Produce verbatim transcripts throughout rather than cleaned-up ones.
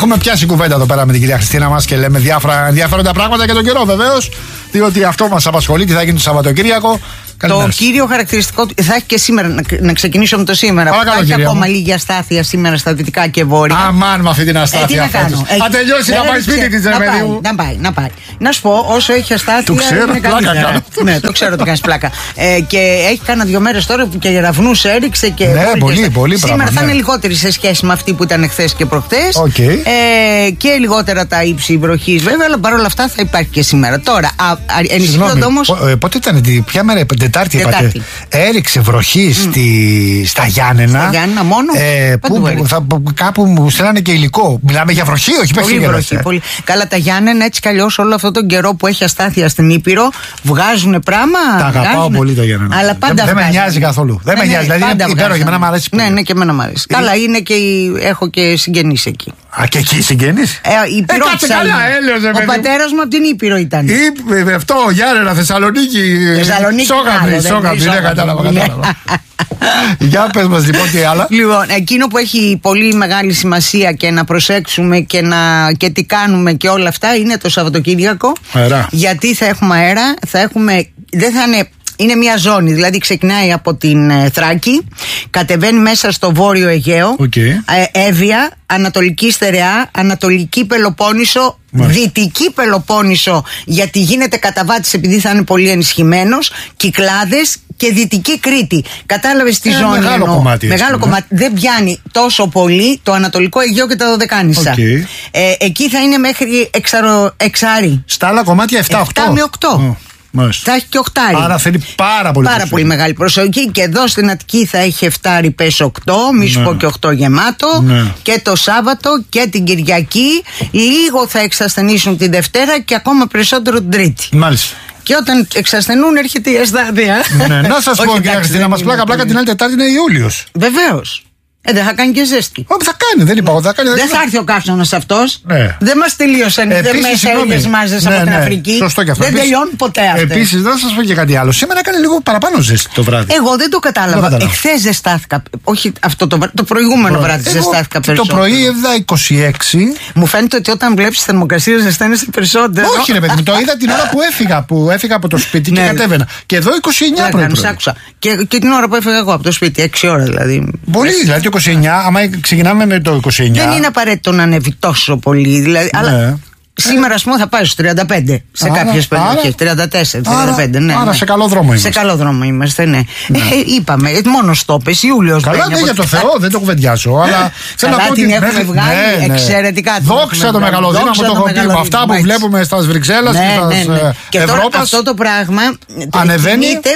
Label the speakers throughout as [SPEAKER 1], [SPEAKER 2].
[SPEAKER 1] Έχουμε πιάσει κουβέντα εδώ πέρα με την κυρία Χριστίνα μας και λέμε διάφορα ενδιαφέροντα πράγματα για τον καιρό, βεβαίως. Διότι αυτό μας απασχολεί, τι θα γίνει το Σαββατοκύριακο.
[SPEAKER 2] Το κύριο χαρακτηριστικό θα έχει και σήμερα, να, να ξεκινήσω με το σήμερα.
[SPEAKER 1] Παρακαλώ,
[SPEAKER 2] θα έχει
[SPEAKER 1] κυρία
[SPEAKER 2] ακόμα
[SPEAKER 1] μου.
[SPEAKER 2] λίγη αστάθεια σήμερα στα δυτικά και βόρεια.
[SPEAKER 1] Αμάν με αυτή την αστάθεια.
[SPEAKER 2] Ε, τι να κάνω.
[SPEAKER 1] Θα τελειώσει να πάει σπίτι της, ρε παιδί μου.
[SPEAKER 2] Να πάει, να πάει. Να σου πω, όσο έχει αστάθεια.
[SPEAKER 1] Το ξέρω,
[SPEAKER 2] είναι
[SPEAKER 1] πλάκα
[SPEAKER 2] καλύτερα.
[SPEAKER 1] κάνω.
[SPEAKER 2] Ναι, το ξέρω ότι κάνεις πλάκα. Ε, και έχει κάνα δύο μέρες τώρα που και γεραυνούς έριξε και.
[SPEAKER 1] Ναι, πολύ, πολύ
[SPEAKER 2] σήμερα
[SPEAKER 1] πράγμα,
[SPEAKER 2] θα
[SPEAKER 1] ναι.
[SPEAKER 2] είναι λιγότερη σε σχέση με αυτή που ήταν χθες και προχθές.
[SPEAKER 1] Okay.
[SPEAKER 2] Ε, και λιγότερα τα ύψη βροχής βέβαια, αλλά παρόλα αυτά θα υπάρχει και σήμερα. Τώρα, ενισχύοντας όμως.
[SPEAKER 1] Πότε ήταν, ποια μέρα, Τετάρτη είπατε. Έριξε βροχή mm. στη, στα Γιάννενα.
[SPEAKER 2] Στα Γιάννενα μόνο.
[SPEAKER 1] Ε, που, θα, κάπου μου στέλνανε και υλικό. Μιλάμε για βροχή, όχι
[SPEAKER 2] πολύ βροχή. Πολύ. Καλά, τα Γιάννενα έτσι κι αλλιώς όλο αυτόν τον καιρό που έχει αστάθεια στην Ήπειρο βγάζουν πράγμα.
[SPEAKER 1] Τα αγαπάω
[SPEAKER 2] βγάζουν,
[SPEAKER 1] πολύ τα Γιάννενα.
[SPEAKER 2] Αλλά πάντα
[SPEAKER 1] δεν με νοιάζει καθόλου. Δεν
[SPEAKER 2] ναι,
[SPEAKER 1] με νοιάζει.
[SPEAKER 2] Ναι,
[SPEAKER 1] δηλαδή είναι υπέροχη. Εμένα μου αρέσει.
[SPEAKER 2] Ναι, ναι, και εμένα μου αρέσει. Ε, καλά, είναι και έχω και συγγενείς εκεί.
[SPEAKER 1] Α, και εκεί συγγενείς.
[SPEAKER 2] Ε, η ε,
[SPEAKER 1] κάτσε καλά, έλεος,
[SPEAKER 2] ο πατέρας μου από την Ήπειρο ήταν.
[SPEAKER 1] Ή, αυτό, Γιάννενα, Θεσσαλονίκη.
[SPEAKER 2] Θεσσαλονίκη.
[SPEAKER 1] Σόγαμπρη, Σόγαμπρη, δεν κατάλαβα. κατάλαβα. Για πες μας λοιπόν τι άλλα.
[SPEAKER 2] Λοιπόν, εκείνο που έχει πολύ μεγάλη σημασία και να προσέξουμε και, να, και τι κάνουμε και όλα αυτά είναι το Σαββατοκύριακο.
[SPEAKER 1] Αέρα.
[SPEAKER 2] Γιατί θα έχουμε αέρα, θα έχουμε, δεν θα είναι. Είναι μια ζώνη, δηλαδή ξεκινάει από την ε, Θράκη, κατεβαίνει μέσα στο Βόρειο Αιγαίο,
[SPEAKER 1] okay.
[SPEAKER 2] ε, Εύβοια, Ανατολική Στερεά, Ανατολική Πελοπόννησο, Μάλιστα. Δυτική Πελοπόννησο, γιατί γίνεται καταβάτης επειδή θα είναι πολύ ενισχυμένος, Κυκλάδες και Δυτική Κρήτη. Κατάλαβες τη ε, ζώνη.
[SPEAKER 1] Μεγάλο
[SPEAKER 2] εννοώ.
[SPEAKER 1] κομμάτι.
[SPEAKER 2] Μεγάλο
[SPEAKER 1] έτσι,
[SPEAKER 2] κομμάτι. Δεν πιάνει τόσο πολύ το Ανατολικό Αιγαίο και τα Δωδεκάνησα.
[SPEAKER 1] Okay.
[SPEAKER 2] Ε, εκεί θα είναι μέχρι εξαρο, εξάρι.
[SPEAKER 1] Στα άλλα κομμάτια εφτά οκτώ.
[SPEAKER 2] εφτά με οκτώ. Oh.
[SPEAKER 1] Μάλιστα.
[SPEAKER 2] Θα έχει και οχτάρι.
[SPEAKER 1] Άρα θέλει πάρα πολύ,
[SPEAKER 2] πάρα πολύ μεγάλη προσοχή. Και εδώ στην Αττική θα έχει εφτάρι πες οκτώ, μη σου
[SPEAKER 1] ναι.
[SPEAKER 2] πω και οκτώ γεμάτο.
[SPEAKER 1] Ναι.
[SPEAKER 2] Και το Σάββατο και την Κυριακή. Λίγο θα εξασθενήσουν την Δευτέρα και ακόμα περισσότερο την Τρίτη.
[SPEAKER 1] Μάλιστα.
[SPEAKER 2] Και όταν εξασθενούν έρχεται η αισθάδεια.
[SPEAKER 1] Ναι, να σας πω, κυρία Χριστίνα, μας πλάκα πλάκα την άλλη Τετάρτη είναι Ιούλιος.
[SPEAKER 2] Βεβαίως. Ε, δεν θα κάνει και ζέστη.
[SPEAKER 1] Όχι, θα κάνει, δεν είπα. Θα, κάνει,
[SPEAKER 2] δεν θα έρθει ο καύσωνας αυτός.
[SPEAKER 1] Ναι.
[SPEAKER 2] Δεν μας τελείωσαν οι μεσαίες μάζες
[SPEAKER 1] ναι,
[SPEAKER 2] από την
[SPEAKER 1] ναι.
[SPEAKER 2] Αφρική.
[SPEAKER 1] Σωστό και αυτό.
[SPEAKER 2] Δεν
[SPEAKER 1] επίσης,
[SPEAKER 2] τελειώνουν ποτέ αυτές.
[SPEAKER 1] Επίσης, δεν θα σας πω και κάτι άλλο. Σήμερα έκανε λίγο παραπάνω ζέστη το βράδυ.
[SPEAKER 2] Εγώ δεν το κατάλαβα. Εχθές ζεστάθηκα. Όχι αυτό το βράδυ. Το προηγούμενο Προ... βράδυ Εγώ, ζεστάθηκα περισσότερο.
[SPEAKER 1] Το πρωί είδα είκοσι έξι.
[SPEAKER 2] Μου φαίνεται ότι όταν βλέπεις θερμοκρασία ζεσταίνεσαι περισσότερο.
[SPEAKER 1] Όχι, ρε παιδί μου, το είδα την ώρα που έφυγα, που έφυγα από το σπίτι και κατέβαινα. Και εδώ είκοσι εννιά πρωί.
[SPEAKER 2] Και την ώρα που έφυγα εγώ από το σπίτι, έξι ώρα δηλαδή.
[SPEAKER 1] Πολύ, δηλαδή είκοσι εννιά, άμα ξεκινάμε με το είκοσι εννιά.
[SPEAKER 2] Δεν είναι απαραίτητο να ανέβει τόσο πολύ. Δηλαδή, ναι. Αλλά σήμερα, ας πούμε, θα πάει στους τριάντα πέντε σε κάποιες περιοχές. τριάντα τέσσερα, τριάντα πέντε, ναι.
[SPEAKER 1] Άρα
[SPEAKER 2] ναι.
[SPEAKER 1] σε καλό δρόμο είμαστε.
[SPEAKER 2] Σε καλό δρόμο είμαστε, ναι. ναι. Ε, είπαμε, μόνο στόπες, Ιούλιος.
[SPEAKER 1] Καλά, ναι, για το Θεό, δεν το κουβεντιάζω. Αλλά
[SPEAKER 2] θέλω να πω ότι την έχουμε βγάλει
[SPEAKER 1] ναι, ναι.
[SPEAKER 2] εξαιρετικά.
[SPEAKER 1] Δόξα το μεγαλοδύναμο το χορτίγμα. Αυτά που βλέπουμε στα Βρυξέλλες και στα Ευρώπη.
[SPEAKER 2] Αυτό το πράγμα κινείται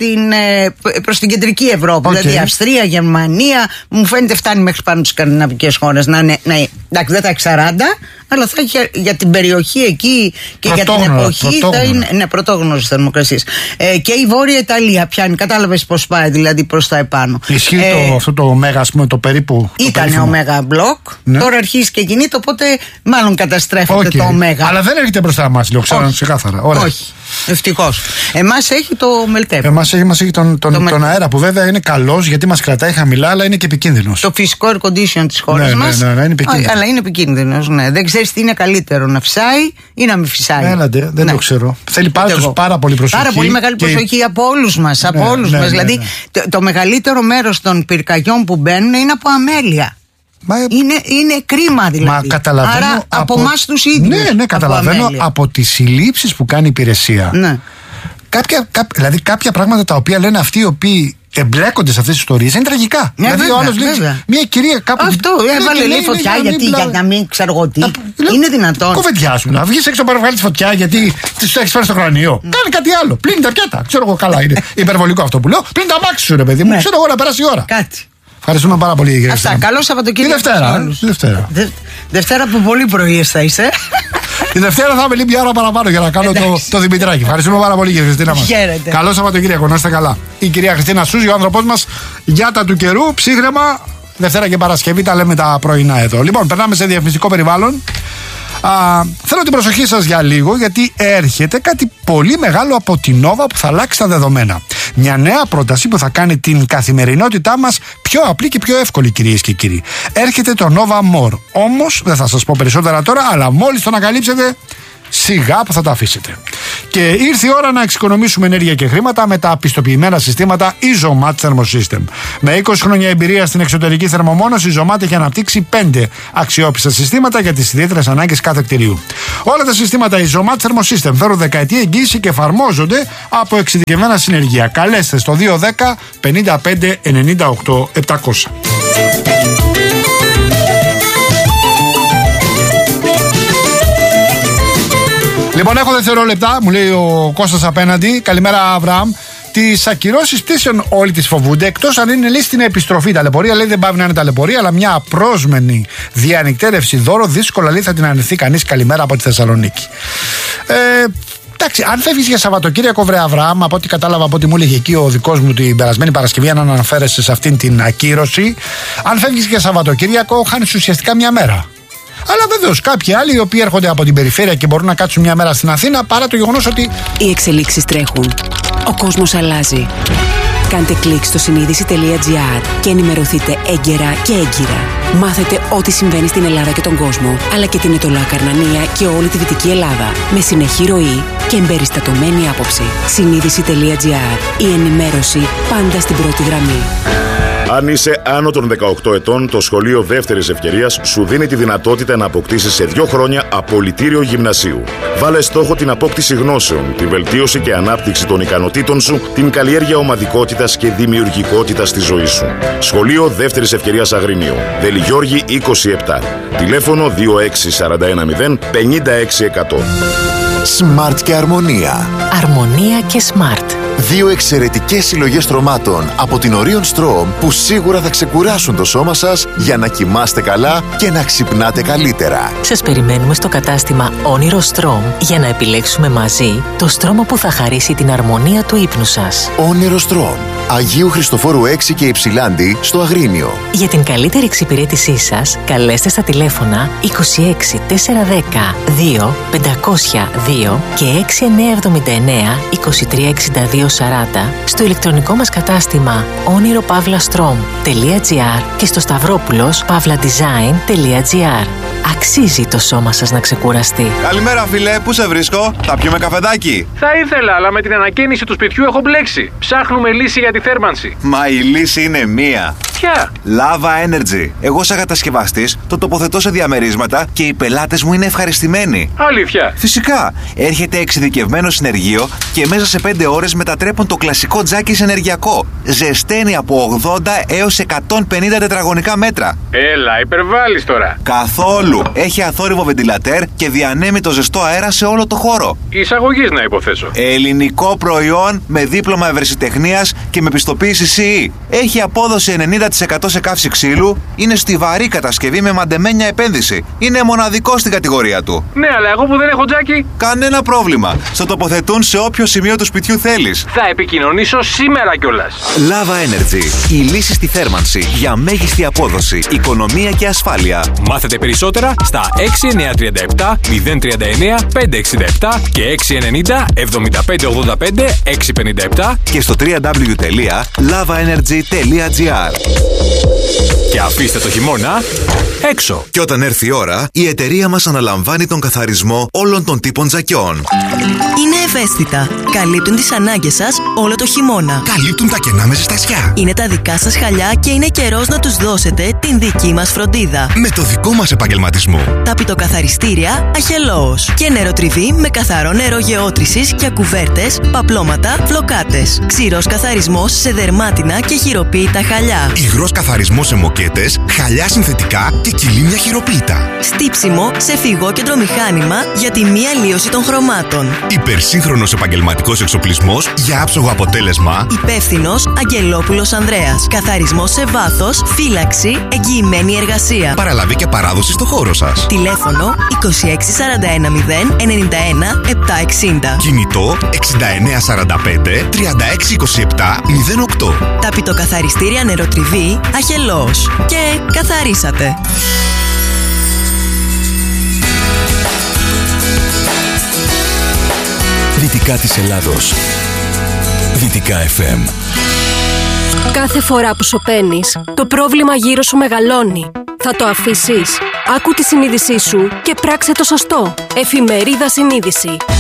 [SPEAKER 2] προς την κεντρική Ευρώπη. Δηλαδή Αυστρία, Γερμανία, μου φαίνεται φτάνει μέχρι πάνω τις σκανδιναβικές χώρες. Εντάξει, δεν θα έχει σαράντα. Αλλά θα έχει για την περιοχή εκεί και για την εποχή θα είναι ναι, πρωτόγνωρες θερμοκρασίες. Ε, και η Βόρεια Ιταλία πιάνει, κατάλαβες πώς πάει δηλαδή προς τα επάνω.
[SPEAKER 1] Ισχύει
[SPEAKER 2] ε,
[SPEAKER 1] το, αυτό το μέγα, ας πούμε, το περίπου.
[SPEAKER 2] Ήταν ο μέγα μπλοκ, ναι. Τώρα αρχίζει και κινείται, οπότε μάλλον καταστρέφεται okay. το μέγα.
[SPEAKER 1] Αλλά δεν έρχεται μπροστά μας, λέω, ξέρω ξεκάθαρα. Ωραία.
[SPEAKER 2] Όχι. Ευτυχώς. Εμάς έχει το Μελτέπ.
[SPEAKER 1] Εμάς έχει, μας έχει τον, τον, τον, τον αέρα που βέβαια είναι καλός γιατί μας κρατάει χαμηλά, αλλά είναι και επικίνδυνος.
[SPEAKER 2] Το φυσικό air condition της χώρας
[SPEAKER 1] ναι,
[SPEAKER 2] μας.
[SPEAKER 1] Ναι, ναι, ναι, είναι επικίνδυνος.
[SPEAKER 2] Αλλά είναι επικίνδυνος, ναι. Δεν ξέρεις τι είναι καλύτερο, να φυσάει ή να μην φυσάει.
[SPEAKER 1] Έλατε, δεν
[SPEAKER 2] ναι.
[SPEAKER 1] το ξέρω. Θέλει πάντως πάρα πολύ προσοχή.
[SPEAKER 2] Πάρα πολύ μεγάλη προσοχή από όλους μας. Από
[SPEAKER 1] ναι,
[SPEAKER 2] όλους
[SPEAKER 1] ναι,
[SPEAKER 2] μας.
[SPEAKER 1] Ναι,
[SPEAKER 2] δηλαδή
[SPEAKER 1] ναι.
[SPEAKER 2] Το, το μεγαλύτερο μέρος των πυρκαγιών που μπαίνουν είναι από αμέλεια. Μα, είναι, είναι κρίμα δηλαδή.
[SPEAKER 1] Μα καταλαβαίνω.
[SPEAKER 2] Άρα από εμάς τους ίδιους.
[SPEAKER 1] Ναι, ναι, καταλαβαίνω από, από τις συλλήψεις που κάνει η υπηρεσία.
[SPEAKER 2] Ναι.
[SPEAKER 1] Κάποια, κά, δηλαδή κάποια πράγματα τα οποία λένε αυτοί οι οποίοι εμπλέκονται σε αυτές τις ιστορίες είναι τραγικά.
[SPEAKER 2] Ναι,
[SPEAKER 1] δηλαδή
[SPEAKER 2] βέβαια,
[SPEAKER 1] ο άλλος λέει μια κυρία κάπου.
[SPEAKER 2] Αυτό έβαλε λέει φωτιά λέει, γιατί για να μην ξέρω εγώ τι. Είναι δυνατόν.
[SPEAKER 1] Κουβεντιάζουν. Να βγεις έξω να βγάλει τη φωτιά γιατί τη το έχει φέρει στο κρανίο. Mm. Κάνει κάτι άλλο. Πλύνει τα πιάτα. Ξέρω εγώ καλά. Είναι υπερβολικό αυτό που λέω. Πλύνει τα μάξι σου ρε παιδί μου. Ναι. Ξέρω εγώ να περάσει η ώρα.
[SPEAKER 2] Κάτι.
[SPEAKER 1] Ευχαριστούμε πάρα πολύ, κύριε
[SPEAKER 2] Αυτά. Καλό Σαββατοκύριακο.
[SPEAKER 1] Τη Δευτέρα. Τη Δευτέρα.
[SPEAKER 2] Δε, Δευτέρα που πολύ πρωίες θα είσαι.
[SPEAKER 1] Τη Δευτέρα θα είμαι λίγη ώρα παραπάνω για να κάνω το, το Δημητράκη. Ευχαριστούμε πάρα πολύ, κύριε Χριστίνα μας.
[SPEAKER 2] Χαίρετε.
[SPEAKER 1] Καλό Σαββατοκύριακο, να είστε καλά. Η κυρία Χριστίνα Σούζη, ο άνθρωπός μας για τα του καιρού, ψύχρεμα. Δευτέρα και Παρασκευή τα λέμε τα πρωινά εδώ. Λοιπόν, περνάμε σε διαφημιστικό περιβάλλον. Α, θέλω την προσοχή σας για λίγο γιατί έρχεται κάτι πολύ μεγάλο από την Nova που θα αλλάξει τα δεδομένα. Μια νέα πρόταση που θα κάνει την καθημερινότητά μας πιο απλή και πιο εύκολη, κυρίες και κύριοι. Έρχεται το Nova More. Όμως δεν θα σας πω περισσότερα τώρα, αλλά μόλις το ανακαλύψετε, σιγά που θα τα αφήσετε. Και ήρθε η ώρα να εξοικονομήσουμε ενέργεια και χρήματα με τα πιστοποιημένα συστήματα EasoMat Thermosystem. Με είκοσι χρόνια εμπειρία στην εξωτερική θερμομόνωση, η EasoMat έχει αναπτύξει πέντε αξιόπιστα συστήματα για τις ιδιαίτερες ανάγκες κάθε κτηρίου. Όλα τα συστήματα EasoMat Thermosystem φέρουν δεκαετή εγγύηση και εφαρμόζονται από εξειδικευμένα συνεργεία. Καλέστε στο δύο ένα μηδέν πενήντα πέντε ενενήντα οκτώ επτακόσια. Λοιπόν, έχω δευτερόλεπτα, μου λέει ο Κώστας απέναντι. Καλημέρα, Αβραάμ. Τις ακυρώσεις πτήσεων όλοι τις φοβούνται, εκτός αν είναι, λέει, στην επιστροφή. Ταλαιπωρία, λέει, δεν πάει να είναι ταλαιπωρία, αλλά μια απρόσμενη διανυκτέρευση δώρο δύσκολα, λέει, θα την αρνηθεί κανείς. Καλημέρα από τη Θεσσαλονίκη. Ε, εντάξει, αν φεύγεις για Σαββατοκύριακο, βρε Αβραάμ, από ό,τι κατάλαβα, από ό,τι μου έλεγε εκεί ο δικός μου την περασμένη Παρασκευή, αν αναφέρεσαι σε αυτήν την ακύρωση, αν φεύγεις για Σαββατοκύριακο, χάνεις ουσιαστικά μια μέρα. Αλλά βεβαίως κάποιοι άλλοι οι οποίοι έρχονται από την περιφέρεια και μπορούν να κάτσουν μια μέρα στην Αθήνα, παρά το γεγονός ότι
[SPEAKER 3] οι εξελίξεις τρέχουν. Ο κόσμος αλλάζει. Κάντε κλικ στο συνείδηση τελεία τζι άρ και ενημερωθείτε έγκαιρα και έγκυρα. Μάθετε ό,τι συμβαίνει στην Ελλάδα και τον κόσμο, αλλά και την Ετωλά Καρνανία και όλη τη Δυτική Ελλάδα. Με συνεχή ροή και εμπεριστατωμένη άποψη. συνείδηση τελεία τζι άρ. Η ενημέρωση πάντα στην πρώτη γραμμή.
[SPEAKER 4] Αν είσαι άνω των δεκαοκτώ ετών, το Σχολείο Δεύτερης Ευκαιρίας σου δίνει τη δυνατότητα να αποκτήσεις σε δύο χρόνια απολυτήριο γυμνασίου. Βάλε στόχο την απόκτηση γνώσεων, τη βελτίωση και ανάπτυξη των ικανοτήτων σου, την καλλιέργεια ομαδικότητας και δημιουργικότητας στη ζωή σου. Σχολείο Δεύτερης Ευκαιρίας Αγρίνιο. Δελιγιώργη είκοσι επτά. Τηλέφωνο δύο έξι τέσσερα ένα μηδέν πενήντα έξι εκατό.
[SPEAKER 5] Smart και Αρμονία.
[SPEAKER 3] Αρμονία και Smart.
[SPEAKER 5] Δύο εξαιρετικές συλλογές στρωμάτων από την Orion Strom που σίγουρα θα ξεκουράσουν το σώμα σας για να κοιμάστε καλά και να ξυπνάτε καλύτερα.
[SPEAKER 6] Σας περιμένουμε στο κατάστημα Όνειρο Strom για να επιλέξουμε μαζί το στρώμα που θα χαρίσει την αρμονία του ύπνου σας.
[SPEAKER 5] Όνειρο Strom. Αγίου Χριστοφόρου έξι και Υψηλάντη στο Αγρίνιο.
[SPEAKER 6] Για την καλύτερη εξυπηρέτησή σας, καλέστε στα τηλέφωνα είκοσι έξι τετρακόσια δέκα δύο πεντακόσια δύο και έξι εννιά εβδομήντα εννέα είκοσι τρία εξήντα δύο σαράντα στο ηλεκτρονικό μας κατάστημα όνειρο παύλα στρομ τελεία τζι άρ και στο σταυρόπουλος παύλα design τελεία τζι άρ. Αξίζει το σώμα σας να ξεκουραστεί.
[SPEAKER 7] Καλημέρα, φίλε, πού σε βρίσκω? Θα πιούμε καφεδάκι?
[SPEAKER 8] Θα ήθελα, αλλά με την ανακαίνιση του σπιτιού έχω μπλέξει. Ψάχνουμε λύση για τη θέρμανση.
[SPEAKER 7] Μα η λύση είναι μία.
[SPEAKER 8] Ποια?
[SPEAKER 7] Lava Energy. Εγώ, σαν κατασκευαστής, το τοποθετώ σε διαμερίσματα και οι πελάτες μου είναι ευχαριστημένοι.
[SPEAKER 8] Αλήθεια?
[SPEAKER 7] Φυσικά. Έρχεται εξειδικευμένο συνεργείο και μέσα σε πέντε ώρες μετατρέπουν το κλασικό τζάκι σε ενεργειακό. Ζεσταίνει από ογδόντα έως εκατόν πενήντα τετραγωνικά μέτρα.
[SPEAKER 8] Έλα, υπερβάλλεις τώρα.
[SPEAKER 7] Καθόλου. Έχει αθόρυβο βεντιλατέρ και διανέμει το ζεστό αέρα σε όλο το χώρο.
[SPEAKER 8] Εισαγωγής, να υποθέσω.
[SPEAKER 7] Ελληνικό προϊόν με δίπλωμα ευρεσιτεχνίας και με πιστοποίηση σι ι. Έχει απόδοση ενενήντα τοις εκατό σε καύση ξύλου. Είναι στιβαρή κατασκευή με μαντεμένια επένδυση. Είναι μοναδικό στην κατηγορία του.
[SPEAKER 8] Ναι, αλλά εγώ που δεν έχω τζάκι.
[SPEAKER 7] Κανένα πρόβλημα. Στο τοποθετούν σε όποιο σημείο του σπιτιού θέλεις.
[SPEAKER 8] Θα επικοινωνήσω σήμερα κιόλας.
[SPEAKER 9] Lava Energy. Η λύση στη θέρμανση για μέγιστη απόδοση, οικονομία και ασφάλεια.
[SPEAKER 10] Μάθετε περισσότερα στα έξι εννιά τρία επτά μηδέν τρία εννιά πέντε έξι επτά και έξι ενενήντα εβδομήντα πέντε ογδόντα πέντε έξι πενήντα επτά
[SPEAKER 9] και στο double-u double-u double-u τελεία lava energy τελεία τζι άρ.
[SPEAKER 10] Και αφήστε το χειμώνα έξω.
[SPEAKER 9] Και όταν έρθει η ώρα, η εταιρεία μας αναλαμβάνει τον καθαρισμό όλων των τύπων τζακιών.
[SPEAKER 11] Είναι ευαίσθητα. Καλύπτουν τις ανάγκες σας όλο το χειμώνα.
[SPEAKER 12] Καλύπτουν τα κενά με ζεστασιά.
[SPEAKER 11] Είναι τα δικά σας χαλιά και είναι καιρός να τους δώσετε την δική μας φροντίδα.
[SPEAKER 12] Με το δικό μας επαγγελματισμό.
[SPEAKER 11] Τα πιτοκαθαριστήρια Αχελώος. Και νεροτριβή με καθαρό νερό γεώτρησης για κουβέρτες, παπλώματα, φλοκάτες. Ξηρός καθαρισμός σε δερμάτινα και χειροποίητα χαλιά.
[SPEAKER 12] Υγρός καθαρισμός σε μοκέτες, χαλιά συνθετικά και κυλίμια χειροποίητα.
[SPEAKER 11] Στύψιμο σε φυγόκεντρο μηχάνημα για τη μη αλλίωση των χρωμάτων.
[SPEAKER 12] Υπερσύγχρονος επαγγελματικός εξοπλισμός για άψογο αποτέλεσμα.
[SPEAKER 11] Υπεύθυνος Αγγελόπουλος Ανδρέας. Καθαρισμός σε βάθος, φύλαξη, εγγυημένη εργασία.
[SPEAKER 12] Παραλαβή και παράδοση στο χώρο σας.
[SPEAKER 11] Τηλέφωνο είκοσι έξι σαράντα ένα μηδέν ενενήντα ένα επτακόσια εξήντα.
[SPEAKER 12] Κινητό εξήντα εννέα σαράντα πέντε τριάντα έξι είκοσι επτά μηδέν οκτώ.
[SPEAKER 11] Τα πιτοκαθαριστήρια Νεροτριβή Αχελώος. Και καθαρίσατε.
[SPEAKER 9] Δυτικά της Ελλάδος.
[SPEAKER 13] Δυτικά εφ εμ.
[SPEAKER 14] Κάθε φορά που σωπαίνεις, το πρόβλημα γύρω σου μεγαλώνει. Θα το αφήσεις? Άκου τη συνείδησή σου και πράξε το σωστό. Εφημερίδα Συνείδηση.